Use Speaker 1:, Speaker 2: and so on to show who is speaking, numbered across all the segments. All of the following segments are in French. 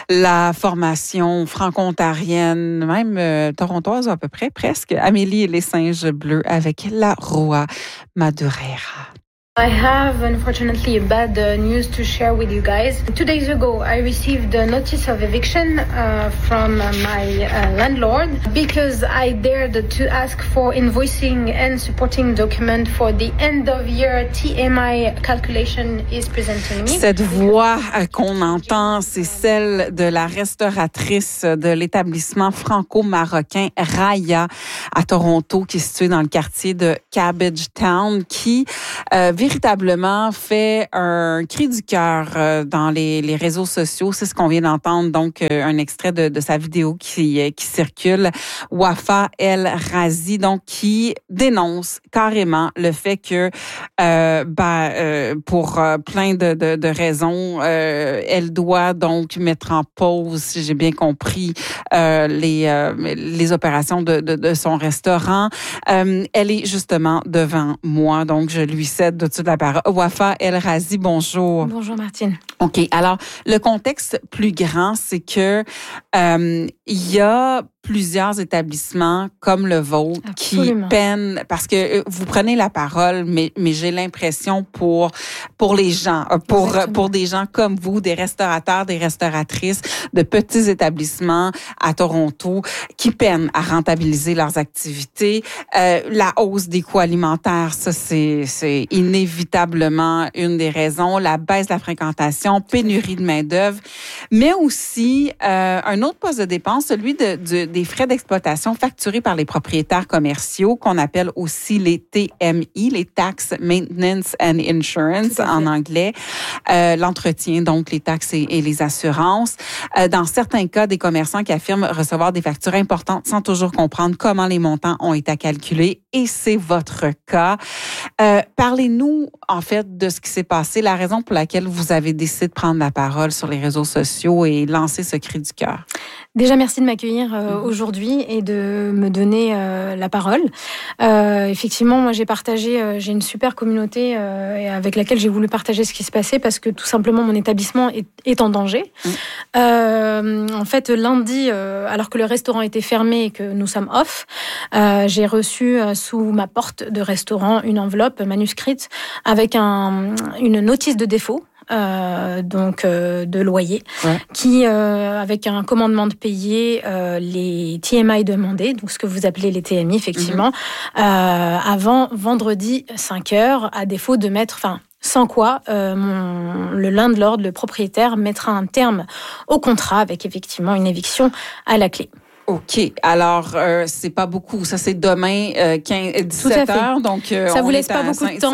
Speaker 1: la formation franco-ontarienne, même torontoise à peu près, presque, Amélie et les singes bleus avec la Roa Madureira.
Speaker 2: I have unfortunately bad news to share with you guys. 2 days ago, I received a notice of eviction from my landlord because I dared to ask for invoicing and supporting document for the end of year TMI calculation is presenting me.
Speaker 1: Cette voix qu'on entend, c'est celle de la restauratrice de l'établissement franco-marocain Raya à Toronto, qui est situé dans le quartier de Cabbage Town, qui véritablement fait un cri du cœur dans les réseaux sociaux. C'est ce qu'on vient d'entendre, donc un extrait de sa vidéo qui circule. Wafa El Razi, donc qui dénonce carrément le fait que pour plein de raisons, elle doit donc mettre en pause, si j'ai bien compris, les opérations de son restaurant. Elle est justement devant moi, donc je lui cède de toute la parole. Wafa El Razi, bonjour.
Speaker 2: Bonjour Martine.
Speaker 1: OK. Alors, le contexte plus grand, c'est que il y a plusieurs établissements comme le vôtre
Speaker 2: Absolument.
Speaker 1: qui peinent, parce que vous prenez la parole, mais j'ai l'impression pour les gens, pour des gens comme vous, des restaurateurs, des restauratrices de petits établissements à Toronto qui peinent à rentabiliser leurs activités. La hausse des coûts alimentaires, ça c'est inévitablement une des raisons. La baisse de la fréquentation, pénurie de main-d'œuvre, mais aussi un autre poste de dépense, celui des frais d'exploitation facturés par les propriétaires commerciaux, qu'on appelle aussi les TMI, les Tax Maintenance and Insurance en anglais, l'entretien, donc les taxes et les assurances. Dans certains cas, des commerçants qui affirment recevoir des factures importantes sans toujours comprendre comment les montants ont été calculés, et c'est votre cas. Parlez-nous, en fait, de ce qui s'est passé, la raison pour laquelle vous avez décidé de prendre la parole sur les réseaux sociaux et lancer ce cri du cœur.
Speaker 2: Déjà, merci de m'accueillir aujourd'hui et de me donner la parole. Effectivement, moi, j'ai une super communauté avec laquelle j'ai voulu partager ce qui se passait parce que tout simplement, mon établissement est en danger. En fait, lundi, alors que le restaurant était fermé et que nous sommes off, j'ai reçu sous ma porte de restaurant une enveloppe manuscrite avec une notice de défaut. De loyer, qui avec un commandement de payer les TMI demandés, donc ce que vous appelez les TMI effectivement, avant vendredi 5h, à défaut de mettre, sans quoi le landlord, le propriétaire, mettra un terme au contrat avec effectivement une éviction à la clé.
Speaker 1: OK. Alors, c'est pas beaucoup. Ça, c'est demain, 17 heures. Donc,
Speaker 2: ça vous laisse pas beaucoup de temps.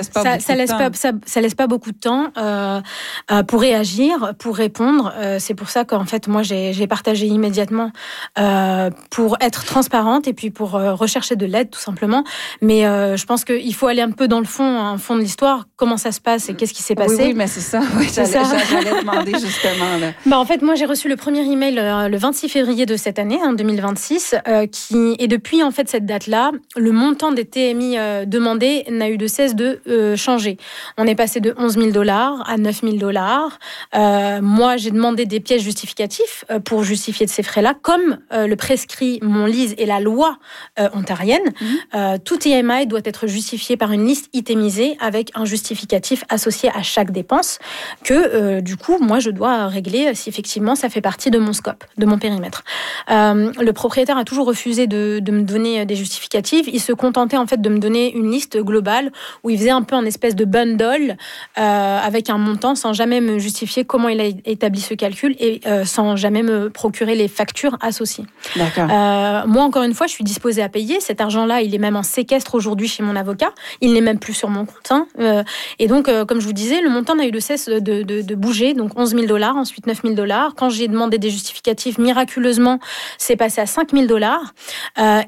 Speaker 2: Ça laisse pas beaucoup de temps pour réagir, pour répondre. C'est pour ça qu'en fait, moi, j'ai partagé immédiatement pour être transparente et puis pour rechercher de l'aide, tout simplement. Mais je pense qu'il faut aller un peu dans le fond de l'histoire. Comment ça se passe et qu'est-ce qui s'est passé.
Speaker 1: Oui, mais c'est ça. Oui, j'allais demander justement. Là.
Speaker 2: En fait, moi, j'ai reçu le premier email le 26 février de cette année, en 2026, et depuis en fait cette date-là, le montant des TMI demandés n'a eu de cesse de changer. On est passé de 11 000 $ à 9 000 $. Moi, j'ai demandé des pièces justificatifs pour justifier de ces frais-là, comme le prescrit mon LIS et la loi ontarienne. Tout TMI doit être justifié par une liste itemisée avec un justificatif associé à chaque dépense que, du coup, moi, je dois régler si effectivement ça fait partie de mon scope, de mon périmètre. Le propriétaire a toujours refusé de me donner des justificatifs. Il se contentait en fait de me donner une liste globale où il faisait un peu un espèce de bundle avec un montant sans jamais me justifier comment il a établi ce calcul et sans jamais me procurer les factures associées.
Speaker 1: D'accord.
Speaker 2: Moi, encore une fois, je suis disposée à payer. Cet argent-là, il est même en séquestre aujourd'hui chez mon avocat. Il n'est même plus sur mon compte. Et donc, comme je vous disais, le montant n'a eu de cesse de bouger. Donc, 11 000 $, ensuite 9 000 $. Quand j'ai demandé des justificatifs, miraculeusement, c'est passé à $5 000.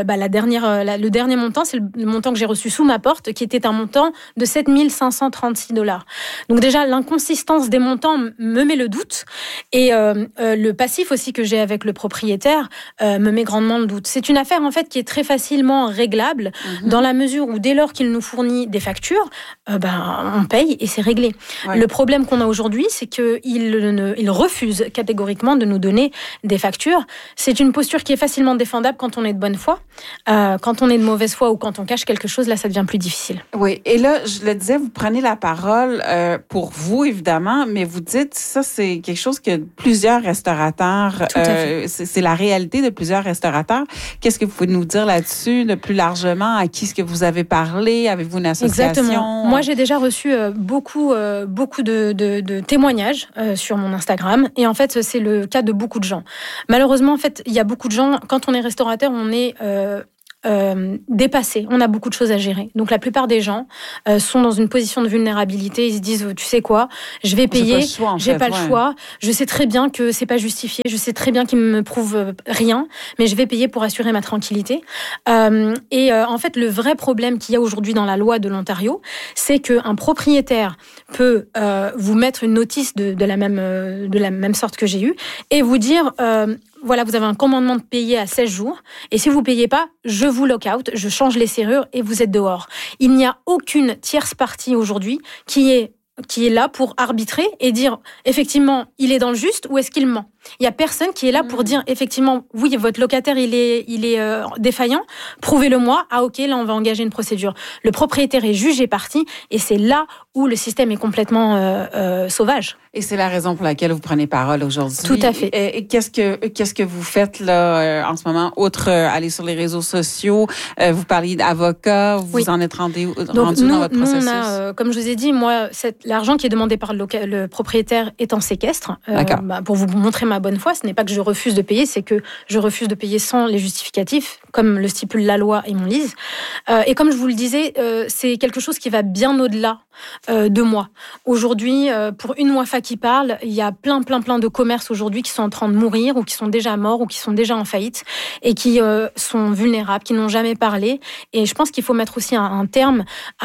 Speaker 2: Le dernier montant, c'est le montant que j'ai reçu sous ma porte, qui était un montant de $7 536. Donc déjà, l'inconsistance des montants me met le doute. Et le passif aussi que j'ai avec le propriétaire me met grandement le doute. C'est une affaire en fait qui est très facilement réglable dans la mesure où dès lors qu'il nous fournit des factures, on paye et c'est réglé. Ouais. Le problème qu'on a aujourd'hui, c'est qu'il refuse catégoriquement de nous donner des factures. C'est une posture qui est facilement défendable quand on est de bonne foi. Quand on est de mauvaise foi ou quand on cache quelque chose, là, ça devient plus difficile.
Speaker 1: Oui, et là, je le disais, vous prenez la parole pour vous, évidemment, mais vous dites, ça, c'est quelque chose que plusieurs restaurateurs, c'est la réalité de plusieurs restaurateurs. Qu'est-ce que vous pouvez nous dire là-dessus, de plus largement? À qui est-ce que vous avez parlé? Avez-vous une association?
Speaker 2: Exactement. Moi, j'ai déjà reçu beaucoup de témoignages sur mon Instagram. Et en fait, c'est le cas de beaucoup de gens. Malheureusement, en fait, il y a beaucoup de gens, quand on est restaurateur, on est dépassé. On a beaucoup de choses à gérer. Donc, la plupart des gens sont dans une position de vulnérabilité. Ils se disent, tu sais quoi, je vais payer, j'ai pas le choix. Je sais très bien que c'est pas justifié. Je sais très bien qu'ils me prouvent rien, mais je vais payer pour assurer ma tranquillité. En fait, le vrai problème qu'il y a aujourd'hui dans la loi de l'Ontario, c'est qu'un propriétaire peut vous mettre une notice de la même sorte que j'ai eue et vous dire voilà, vous avez un commandement de payer à 16 jours. Et si vous ne payez pas, je vous lock-out, je change les serrures et vous êtes dehors. Il n'y a aucune tierce partie aujourd'hui qui est là pour arbitrer et dire effectivement il est dans le juste ou est-ce qu'il ment. Il n'y a personne qui est là pour dire effectivement oui, votre locataire il est défaillant, prouvez-le-moi. Ah ok, là on va engager une procédure. Le propriétaire est jugé partie et c'est là où le système est complètement sauvage.
Speaker 1: Et c'est la raison pour laquelle vous prenez parole aujourd'hui.
Speaker 2: Tout à fait.
Speaker 1: Et qu'est-ce que vous faites là en ce moment, outre aller sur les réseaux sociaux? Vous parliez d'avocat, vous en êtes rendu dans votre processus?
Speaker 2: Nous, on a, comme je vous ai dit, moi, l'argent qui est demandé par le propriétaire est en séquestre. Pour vous montrer ma bonne foi, ce n'est pas que je refuse de payer, c'est que je refuse de payer sans les justificatifs, comme le stipule la loi et mon LIS. Et comme je vous le disais, c'est quelque chose qui va bien au-delà de moi. Aujourd'hui, pour une Wafa qui parle, il y a plein de commerces aujourd'hui qui sont en train de mourir ou qui sont déjà morts ou qui sont déjà en faillite et qui sont vulnérables, qui n'ont jamais parlé. Et je pense qu'il faut mettre aussi un terme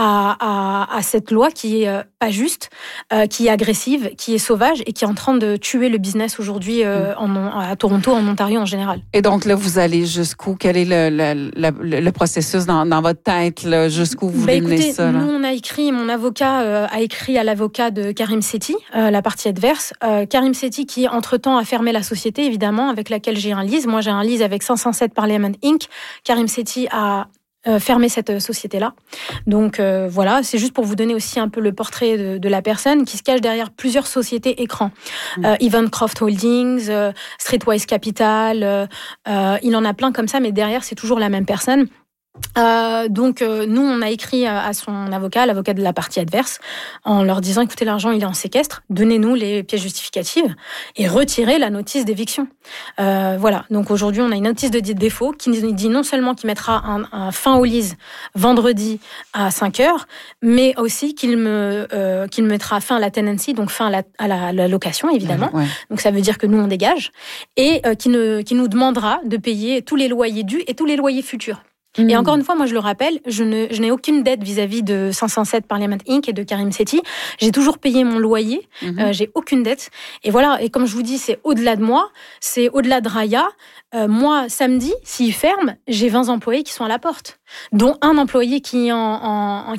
Speaker 2: à cette loi qui est pas juste, qui est agressive, qui est sauvage et qui est en train de tuer le business aujourd'hui à Toronto, en Ontario en général.
Speaker 1: Et donc là, vous allez jusqu'où? Quel est le processus dans votre tête? Là, jusqu'où vous voulez mener ça?
Speaker 2: Nous, on a écrit, mon avocat a écrit à l'avocat de Karim Sethi, la partie adverse. Karim Sethi qui, entre-temps, a fermé la société, évidemment, avec laquelle j'ai un lease. Moi, j'ai un lease avec 507 Parliament Inc. Karim Sethi a fermer cette société-là. Donc voilà, c'est juste pour vous donner aussi un peu le portrait de la personne qui se cache derrière plusieurs sociétés écrans. Evancroft Holdings, Streetwise Capital, il en a plein comme ça, mais derrière, c'est toujours la même personne. Nous, on a écrit à son avocat, l'avocat de la partie adverse, en leur disant, écoutez, l'argent, il est en séquestre, donnez-nous les pièces justificatives et retirez la notice d'éviction. Voilà. Donc aujourd'hui, on a une notice de défaut qui dit non seulement qu'il mettra un fin au lease vendredi à 5h, mais aussi qu'il mettra fin à la tenancy, donc fin à la location, évidemment. Ouais. Donc ça veut dire que nous, on dégage et qui nous demandera de payer tous les loyers dus et tous les loyers futurs. Et encore une fois, moi je le rappelle, je n'ai aucune dette vis-à-vis de 507 Parliament Inc. et de Karim Sethi. J'ai toujours payé mon loyer, j'ai aucune dette. Et voilà, et comme je vous dis, c'est au-delà de moi, c'est au-delà de Raya. Moi, samedi, s'il ferme, j'ai 20 employés qui sont à la porte, dont un employé qui a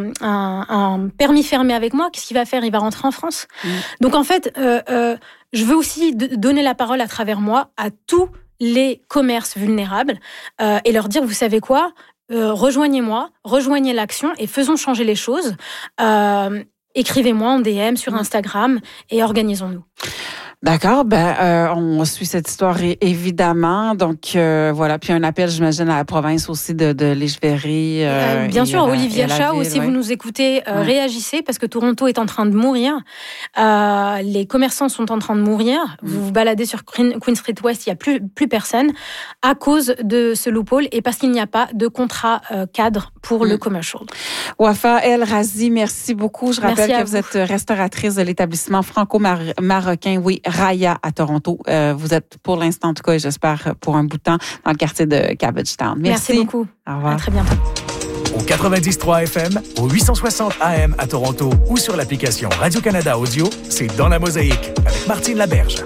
Speaker 2: un permis fermé avec moi. Qu'est-ce qu'il va faire? Il va rentrer en France. Donc en fait, je veux aussi donner la parole à travers moi à tous les commerces vulnérables et leur dire, vous savez quoi, rejoignez-moi, rejoignez l'action et faisons changer les choses. Écrivez-moi en DM sur Instagram et organisons-nous.
Speaker 1: D'accord, on suit cette histoire évidemment. Donc voilà, puis un appel, j'imagine, à la province aussi de légiférer.
Speaker 2: Bien sûr, Olivia Chow, si vous nous écoutez, réagissez parce que Toronto est en train de mourir. Les commerçants sont en train de mourir. Vous vous baladez sur Queen Street West, il n'y a plus personne à cause de ce loophole et parce qu'il n'y a pas de contrat cadre pour le commercial.
Speaker 1: Wafa El Razi, merci beaucoup. Je rappelle que vous êtes restauratrice de l'établissement franco-marocain, oui, Raya à Toronto. Vous êtes pour l'instant, en tout cas, j'espère pour un bout de temps, dans le quartier de Cabbagetown.
Speaker 2: Merci beaucoup.
Speaker 1: Au revoir.
Speaker 2: À très bientôt.
Speaker 3: Au 90.3 FM, au 860 AM à Toronto ou sur l'application Radio-Canada Audio, c'est Dans la Mosaïque avec Martine Laberge.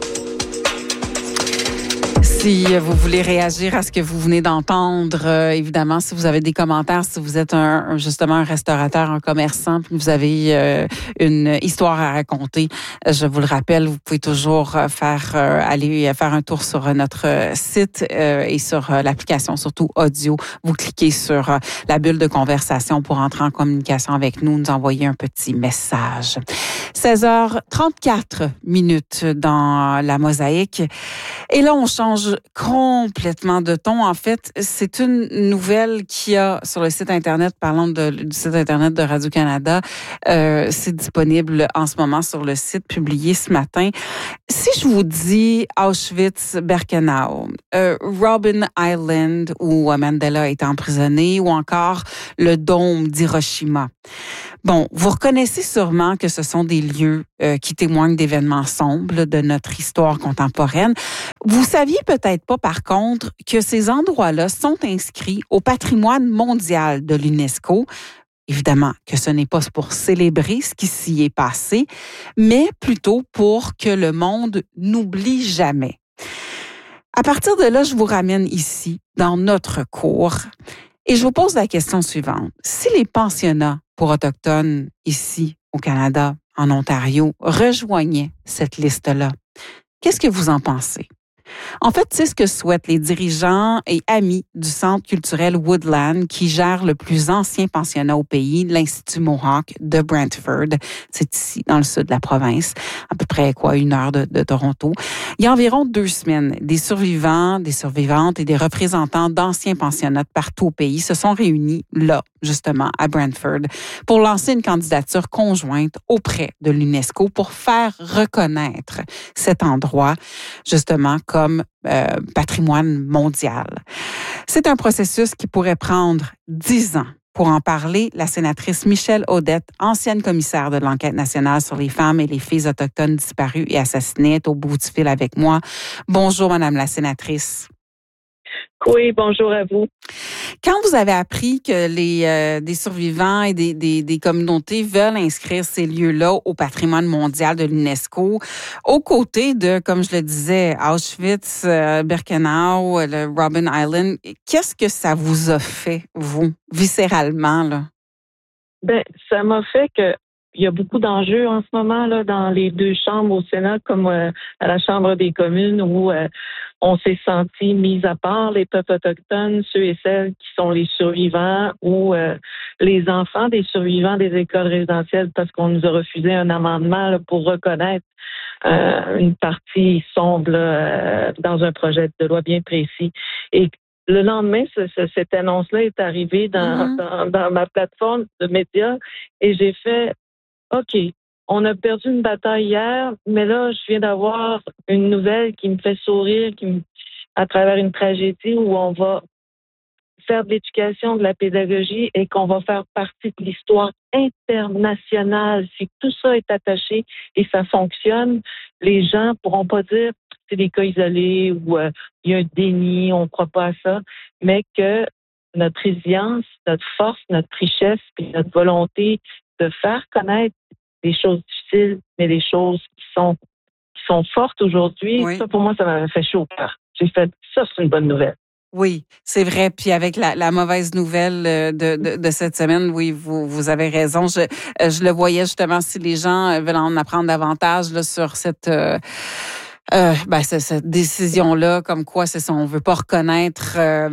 Speaker 1: Si vous voulez réagir à ce que vous venez d'entendre, évidemment, si vous avez des commentaires, si vous êtes justement un restaurateur, un commerçant, puis vous avez une histoire à raconter, je vous le rappelle, vous pouvez toujours aller faire un tour sur notre site et sur l'application, surtout audio. Vous cliquez sur la bulle de conversation pour entrer en communication avec nous, nous envoyer un petit message. 16h34 dans la Mosaïque. Et là, on change complètement de ton. En fait, c'est une nouvelle qu'il y a sur le site Internet, parlant du site Internet de Radio-Canada. C'est disponible en ce moment sur le site, publié ce matin. Si je vous dis Auschwitz-Birkenau, Robben Island, où Mandela a été emprisonné, ou encore le dôme d'Hiroshima. Bon, vous reconnaissez sûrement que ce sont des lieux qui témoignent d'événements sombres de notre histoire contemporaine. Vous saviez peut-être pas, par contre, que ces endroits-là sont inscrits au patrimoine mondial de l'UNESCO. Évidemment que ce n'est pas pour célébrer ce qui s'y est passé, mais plutôt pour que le monde n'oublie jamais. À partir de là, je vous ramène ici, dans notre cours, et je vous pose la question suivante. Si les pensionnats pour Autochtones ici au Canada, en Ontario, rejoignaient cette liste-là, qu'est-ce que vous en pensez? En fait, c'est ce que souhaitent les dirigeants et amis du Centre culturel Woodland qui gère le plus ancien pensionnat au pays, l'Institut Mohawk de Brantford. C'est ici, dans le sud de la province, à peu près 1 heure de Toronto. Il y a environ 2 semaines, des survivants, des survivantes et des représentants d'anciens pensionnats de partout au pays se sont réunis là, justement, à Brantford, pour lancer une candidature conjointe auprès de l'UNESCO pour faire reconnaître cet endroit, justement, comme patrimoine mondial. C'est un processus qui pourrait prendre 10 ans. Pour en parler, la sénatrice Michèle Audette, ancienne commissaire de l'enquête nationale sur les femmes et les filles autochtones disparues et assassinées, est au bout du fil avec moi. Bonjour, Madame la sénatrice.
Speaker 4: Oui, bonjour à vous.
Speaker 1: Quand vous avez appris que des survivants et des communautés veulent inscrire ces lieux-là au patrimoine mondial de l'UNESCO, aux côtés de, comme je le disais, Auschwitz, Birkenau, le Robben Island, qu'est-ce que ça vous a fait, vous, viscéralement, là?
Speaker 4: Ben, ça m'a fait que il y a beaucoup d'enjeux en ce moment là dans les 2 chambres au Sénat, comme à la Chambre des communes, où on s'est senti mis à part, les peuples autochtones, ceux et celles qui sont les survivants ou les enfants des survivants des écoles résidentielles, parce qu'on nous a refusé un amendement là, pour reconnaître une partie sombre dans un projet de loi bien précis. Et le lendemain, cette annonce-là est arrivée dans ma plateforme de médias et j'ai fait OK, on a perdu une bataille hier, mais là, je viens d'avoir une nouvelle qui me fait sourire, à travers une tragédie où on va faire de l'éducation, de la pédagogie et qu'on va faire partie de l'histoire internationale. Si tout ça est attaché et ça fonctionne, les gens pourront pas dire c'est des cas isolés ou il y a un déni, on ne croit pas à ça, mais que notre résilience, notre force, notre richesse et notre volonté de faire connaître des choses difficiles, mais des choses qui sont fortes aujourd'hui. Oui. Ça, pour moi, ça m'a fait chaud au cœur. J'ai fait ça, c'est une bonne nouvelle.
Speaker 1: Oui, c'est vrai. Puis avec la mauvaise nouvelle de cette semaine, oui, vous avez raison. Je le voyais justement, si les gens veulent en apprendre davantage là, sur cette décision-là, comme quoi c'est ça, on veut pas reconnaître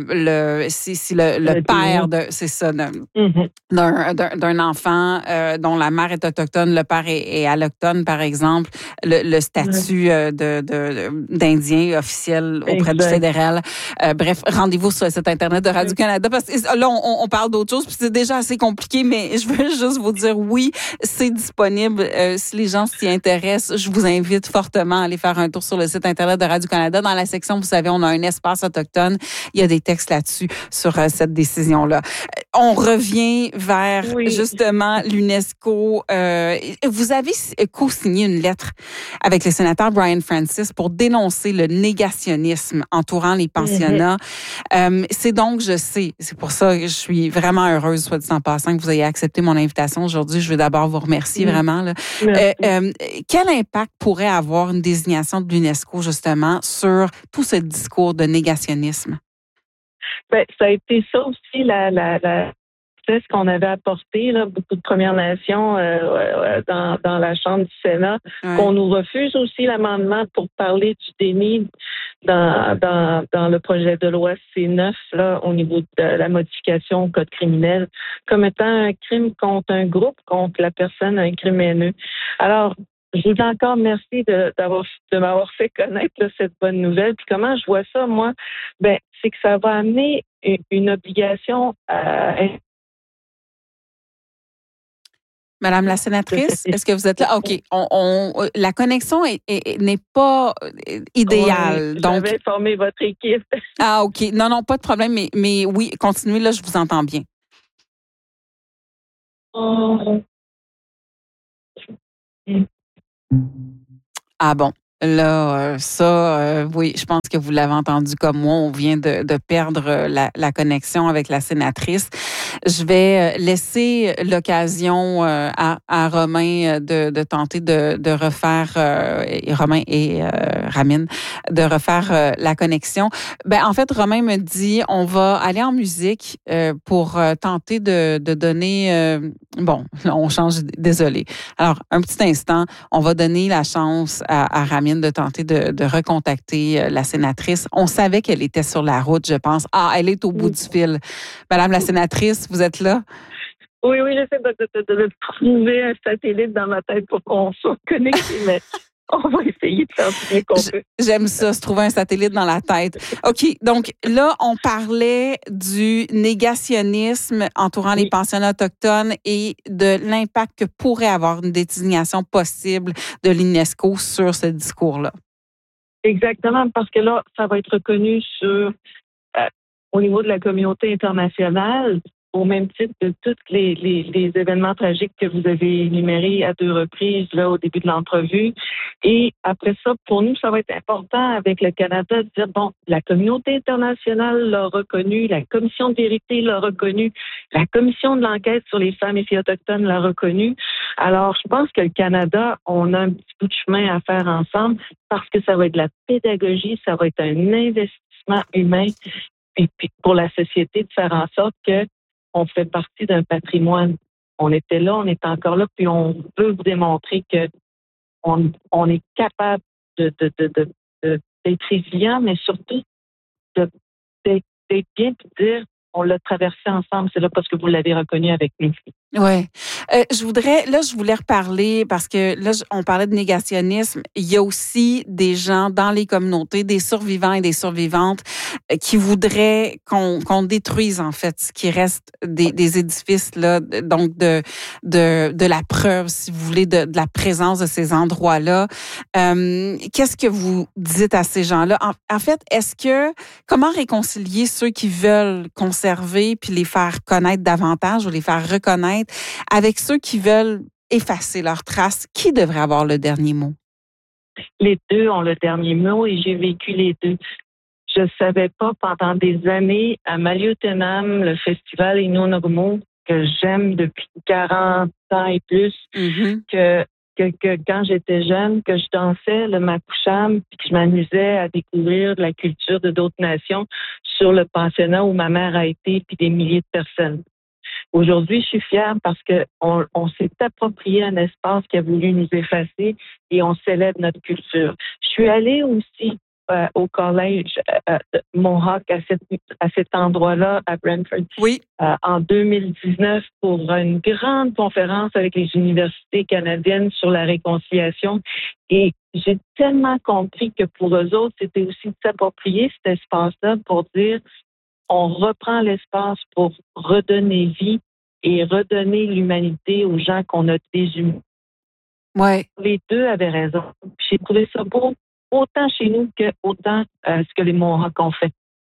Speaker 1: le père de, c'est ça, d'un enfant dont la mère est autochtone, le père est allochtone, par exemple, le statut d'Indien officiel auprès du fédéral. Bref, rendez-vous sur le site Internet de Radio-Canada, parce que là, on parle d'autre chose, puis c'est déjà assez compliqué, mais je veux juste vous dire, oui, c'est disponible. Si les gens s'y intéressent, je vous invite fortement à aller faire un tour sur le site Internet de Radio-Canada. Dans la section, vous savez, on a un espace autochtone. Il y a des textes là-dessus sur cette décision-là. on revient vers justement l'UNESCO. Vous avez co-signé une lettre avec le sénateur Brian Francis pour dénoncer le négationnisme entourant les pensionnats. C'est donc, je sais, c'est pour ça que je suis vraiment heureuse, soit dit en passant, que vous ayez accepté mon invitation aujourd'hui. Je veux d'abord vous remercier vraiment. Là. Quel impact pourrait avoir une désignation de l'UNESCO justement sur tout ce discours de négationnisme?
Speaker 4: Ben, ça a été ça aussi, ce qu'on avait apporté, là, beaucoup de Premières Nations dans la Chambre du Sénat, qu'on nous refuse aussi l'amendement pour parler du déni dans le projet de loi C9, là, au niveau de la modification au code criminel, comme étant un crime contre un groupe, contre la personne, un crime haineux. Alors, je vous dis encore merci de m'avoir fait connaître là, cette bonne nouvelle. Puis comment je vois ça, moi? Ben, c'est que ça va amener une obligation à...
Speaker 1: Madame la sénatrice, est-ce que vous êtes là? OK. La connexion n'est pas idéale.
Speaker 4: Oui,
Speaker 1: donc,
Speaker 4: j'avais informé votre équipe.
Speaker 1: Ah, OK. Non, pas de problème, mais oui, continuez, là, je vous entends bien. Ah bon. Là, oui, je pense que vous l'avez entendu comme moi. On vient de perdre la connexion avec la sénatrice. Je vais laisser l'occasion à Romain de tenter de refaire, Romain et Ramine, de refaire la connexion. Ben, en fait, Romain me dit, on va aller en musique pour tenter de donner... bon, on change, désolé. Alors, un petit instant, on va donner la chance à Ramine de tenter de recontacter la sénatrice. On savait qu'elle était sur la route, je pense. Ah, elle est au bout du fil. Madame la sénatrice, vous êtes là?
Speaker 4: Oui, j'essaie de trouver un satellite dans ma tête pour qu'on soit connecté, mais on va essayer de faire du mieux qu'on peut.
Speaker 1: J'aime ça, se trouver un satellite dans la tête. OK, donc là, on parlait du négationnisme entourant les pensionnats autochtones et de l'impact que pourrait avoir une désignation possible de l'UNESCO sur ce discours-là.
Speaker 4: Exactement, parce que là, ça va être reconnu au niveau de la communauté internationale, au même titre de tous les événements tragiques que vous avez énumérés à 2 reprises là au début de l'entrevue. Et après ça, pour nous, ça va être important avec le Canada de dire, bon, la communauté internationale l'a reconnu, la Commission de vérité l'a reconnu, la Commission de l'enquête sur les femmes et filles autochtones l'a reconnu. Alors, je pense que le Canada, on a un petit bout de chemin à faire ensemble parce que ça va être de la pédagogie, ça va être un investissement humain et puis pour la société de faire en sorte que on fait partie d'un patrimoine. On était là, on est encore là, puis on veut vous démontrer que on est capable d'être résilient, mais surtout d'être bien et de dire on l'a traversé ensemble. C'est là parce que vous l'avez reconnu avec nous.
Speaker 1: Oui. Je voulais reparler parce que là, on parlait de négationnisme. Il y a aussi des gens dans les communautés, des survivants et des survivantes qui voudraient qu'on détruise, en fait, ce qui reste des édifices, là, donc de la preuve, si vous voulez, de la présence de ces endroits-là. Qu'est-ce que vous dites à ces gens-là? En fait, comment réconcilier ceux qui veulent conserver puis les faire connaître davantage ou les faire reconnaître avec ceux qui veulent effacer leurs traces? Qui devrait avoir le dernier mot?
Speaker 4: Les deux ont le dernier mot et j'ai vécu les deux. Je ne savais pas pendant des années à Maliotenam, le festival Inonogmo, que j'aime depuis 40 ans et plus, que quand j'étais jeune, que je dansais le Makusham puis que je m'amusais à découvrir de la culture de d'autres nations sur le pensionnat où ma mère a été puis des milliers de personnes. Aujourd'hui, je suis fière parce qu'on s'est approprié un espace qui a voulu nous effacer et on célèbre notre culture. Je suis allée aussi au collège Mohawk à cet endroit-là à Brantford en 2019 pour une grande conférence avec les universités canadiennes sur la réconciliation et j'ai tellement compris que pour eux autres, c'était aussi de s'approprier cet espace-là pour dire on reprend l'espace pour redonner vie et redonner l'humanité aux gens qu'on a déshumanisés.
Speaker 1: Ouais.
Speaker 4: Les deux avaient raison. J'ai trouvé ça beau, autant chez nous que autant ce que les Mohawks ont fait.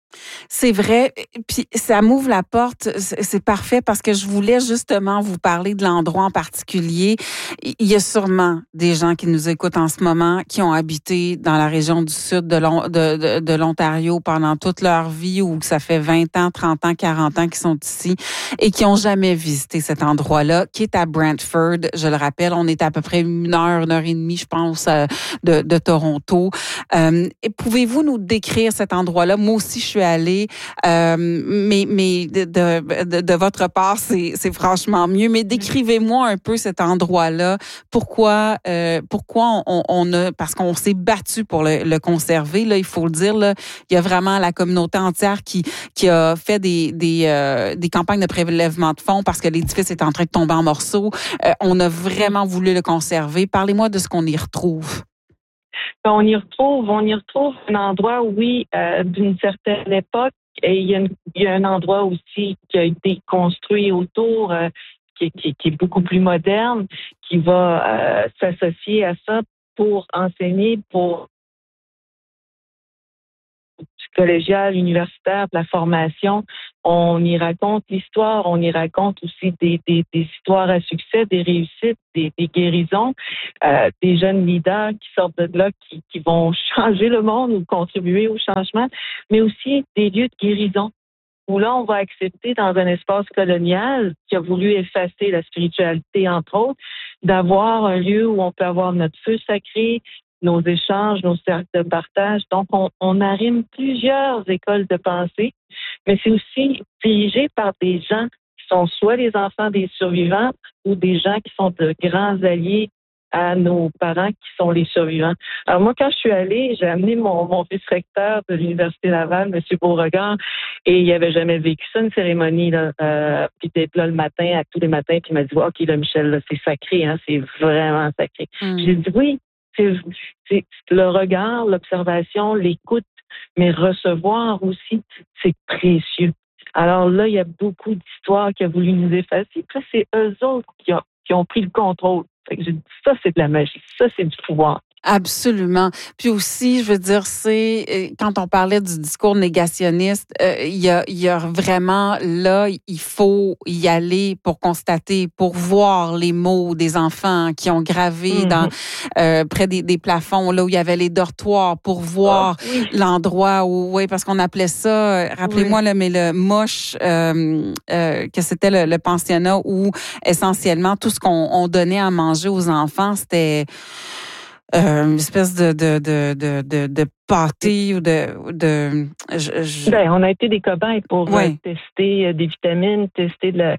Speaker 1: C'est vrai, puis ça m'ouvre la porte, c'est parfait parce que je voulais justement vous parler de l'endroit en particulier. Il y a sûrement des gens qui nous écoutent en ce moment qui ont habité dans la région du sud de l'Ontario pendant toute leur vie ou ça fait 20 ans, 30 ans, 40 ans qu'ils sont ici et qui ont jamais visité cet endroit-là, qui est à Brantford. Je le rappelle, on est à peu près une heure et demie, je pense, de Toronto. Et pouvez-vous nous décrire cet endroit-là? Moi aussi, je suis allée, mais de votre part, c'est franchement mieux. Mais décrivez-moi un peu cet endroit-là. Pourquoi on a, parce qu'on s'est battu pour le conserver. Là, il faut le dire. Là, il y a vraiment la communauté entière qui a fait des campagnes de prélèvement de fonds parce que l'édifice est en train de tomber en morceaux. On a vraiment voulu le conserver. Parlez-moi de ce qu'on y retrouve.
Speaker 4: On y retrouve un endroit, oui, d'une certaine époque, et il y a un endroit aussi qui a été construit autour, qui est beaucoup plus moderne, qui va s'associer à ça pour enseigner, pour collégial, universitaire, de la formation. On y raconte l'histoire, on y raconte aussi des histoires à succès, des réussites, des guérisons, des jeunes leaders qui sortent de là, qui vont changer le monde ou contribuer au changement, mais aussi des lieux de guérison où là, on va accepter dans un espace colonial qui a voulu effacer la spiritualité, entre autres, d'avoir un lieu où on peut avoir notre feu sacré, nos échanges, nos cercles de partage. Donc, on arrime plusieurs écoles de pensée, mais c'est aussi dirigé par des gens qui sont soit les enfants des survivants ou des gens qui sont de grands alliés à nos parents qui sont les survivants. Alors moi, quand je suis allée, j'ai amené mon vice-recteur de l'Université Laval, M. Beauregard, et il n'avait jamais vécu ça, une cérémonie, là, puis d'être là le matin, à tous les matins, puis il m'a dit, OK, là, Michel, là, c'est sacré, hein, c'est vraiment sacré. J'ai dit, oui, c'est le regard, l'observation, l'écoute, mais recevoir aussi, c'est précieux. Alors là, il y a beaucoup d'histoires qui ont voulu nous effacer. Puis là, c'est eux autres qui ont pris le contrôle. Fait que j'ai dit, ça, c'est de la magie. Ça, c'est du pouvoir.
Speaker 1: Absolument. Puis aussi, je veux dire, c'est quand on parlait du discours négationniste, il y a vraiment là, il faut y aller pour constater, pour voir les mots des enfants qui ont gravé dans près des plafonds là où il y avait les dortoirs, pour voir l'endroit où, oui, parce qu'on appelait ça, rappelez-moi là, mais le moche, que c'était le pensionnat où essentiellement tout ce qu'on donnait à manger aux enfants, c'était une espèce de pâté ou de
Speaker 4: Ben, on a été des cobayes pour tester des vitamines, tester de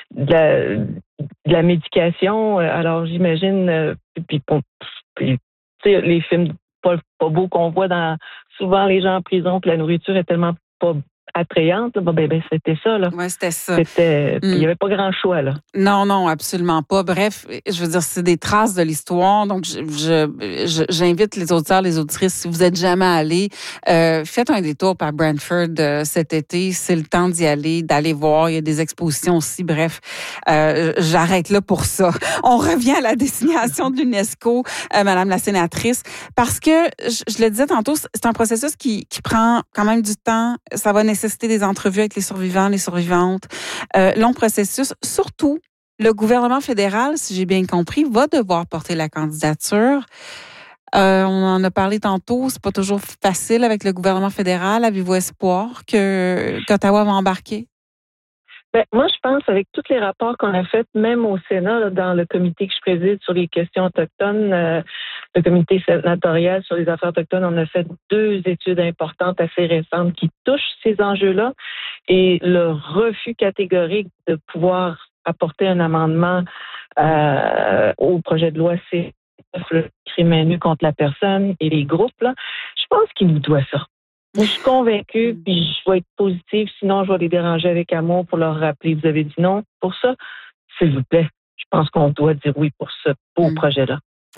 Speaker 4: la médication. Alors j'imagine, puis les films pas beaux qu'on voit souvent les gens en prison, que la nourriture est tellement pas attrayante. Ben, c'était ça, là.
Speaker 1: Oui, c'était ça.
Speaker 4: Il n'y avait pas grand choix, là.
Speaker 1: Non, absolument pas. Bref, je veux dire, c'est des traces de l'histoire. Donc, j'invite les auditeurs, les auditrices, si vous êtes jamais allés, faites un détour par Brantford cet été. C'est le temps d'y aller, d'aller voir. Il y a des expositions aussi. Bref, j'arrête là pour ça. On revient à la désignation de l'UNESCO, Madame la sénatrice, parce que, je le disais tantôt, c'est un processus qui prend quand même du temps. Ça va nécessiter des entrevues avec les survivants, les survivantes. Long processus. Surtout, le gouvernement fédéral, si j'ai bien compris, va devoir porter la candidature. On en a parlé tantôt. C'est pas toujours facile avec le gouvernement fédéral. Avez-vous espoir qu'Ottawa va embarquer?
Speaker 4: Ben, moi, je pense, avec tous les rapports qu'on a faits, même au Sénat, là, dans le comité que je préside sur les questions autochtones, le comité sénatorial sur les affaires autochtones, on a fait 2 études importantes assez récentes qui touchent ces enjeux-là. Et le refus catégorique de pouvoir apporter un amendement au projet de loi C, le crime haineux contre la personne et les groupes, là, je pense qu'il nous doit ça. Moi, je suis convaincue, puis je vais être positive, sinon je vais les déranger avec amour pour leur rappeler, vous avez dit non pour ça, s'il vous plaît. Je pense qu'on doit dire oui pour ce beau projet-là.
Speaker 1: Oui.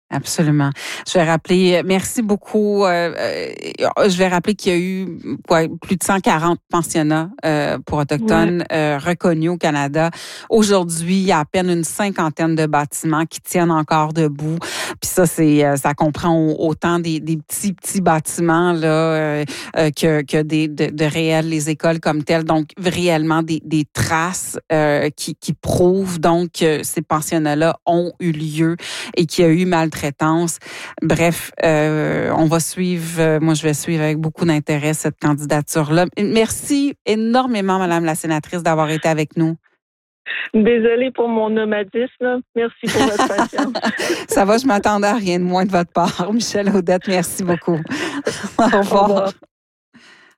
Speaker 1: Absolument. Je vais rappeler, merci beaucoup. Je vais rappeler qu'il y a eu plus de 140 pensionnats pour Autochtones reconnus au Canada. Aujourd'hui, il y a à peine une cinquantaine de bâtiments qui tiennent encore debout. Puis ça comprend autant des petits bâtiments là que de réels les écoles comme telles. Donc réellement des traces qui prouvent donc que ces pensionnats-là ont eu lieu et qu'il y a eu maltraitance. Bref, on va suivre, moi je vais suivre avec beaucoup d'intérêt cette candidature-là. Merci énormément, Madame la sénatrice, d'avoir été avec nous.
Speaker 4: Désolée pour mon nomadisme. Merci pour votre patience.
Speaker 1: Ça va, je m'attendais à rien de moins de votre part. Michèle Audette, merci beaucoup. Au revoir.